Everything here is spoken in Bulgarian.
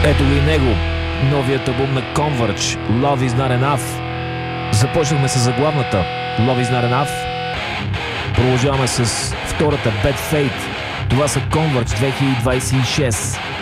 Ето го и него, новият албум на Converge, Love Is Not Enough. Започнахме с заглавната Love Is Not Enough. Продължаваме с втората Bad Fate. Това са Converge 2026.